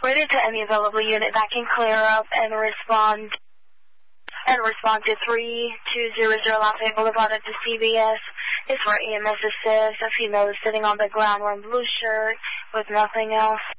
Ready to any available unit that can clear up and respond to 3200 Lafayette Boulevard at the CVS. It's for EMS assist. A female is sitting on the ground wearing blue shirt with nothing else.